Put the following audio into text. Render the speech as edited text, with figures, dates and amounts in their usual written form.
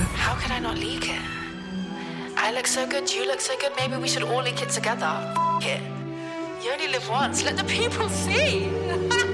How could I not leak it? I look so good, you look so good, maybe we should all link it together. F it. You only live once, let the people see.